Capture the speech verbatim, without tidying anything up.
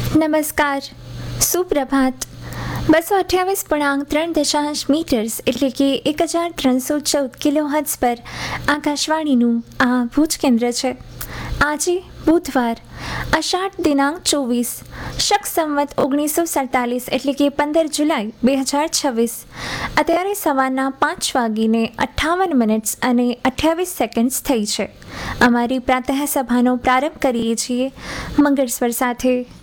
નમસ્કાર, સુપ્રભાત. બસો અઠ્યાવીસ પૂર્ણાંક ત્રણ દશાંશ મીટર્સ એટલે કે એક હજાર ત્રણસો ચૌદ કિલો હર્ટ્ઝ પર આકાશવાણીનું આ ભુજ કેન્દ્ર છે. આજે બુધવાર, અષાઢ દિનાંક ચોવીસ, શક સંવત ઓગણીસો સડતાલીસ એટલે કે પંદર જુલાઈ બે હજાર છવ્વીસ. અત્યારે સવારના પાંચ વાગીને અઠ્ઠાવન મિનિટ્સ અને અઠ્યાવીસ સેકન્ડ્સ થઈ છે. અમારી પ્રાતઃ સભાનો પ્રારંભ કરીએ છીએ મંગળસ્વર સાથે.